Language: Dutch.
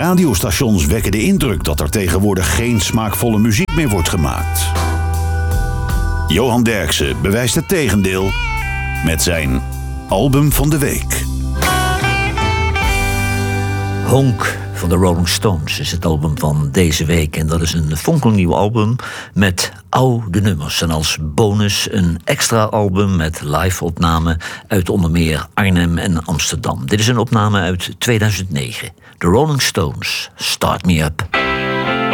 radiostations wekken de indruk dat er tegenwoordig geen smaakvolle muziek meer wordt gemaakt. Johan Derksen bewijst het tegendeel met zijn album van de week. Honk van de Rolling Stones is het album van deze week. En dat is een fonkelnieuw album met oude nummers. En als bonus een extra album met live-opnamen uit onder meer Arnhem en Amsterdam. Dit is een opname uit 2009. The Rolling Stones, Start Me Up.